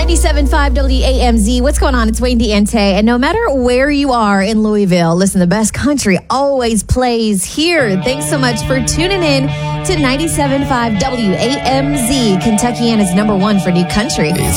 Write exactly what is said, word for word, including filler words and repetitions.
ninety-seven point five W A M Z. What's going on? It's Wayne DeAnte. And no matter where you are in Louisville, listen, the best country always plays here. Thanks so much for tuning in to ninety-seven point five W A M Z, Kentuckiana's number one for new country. It's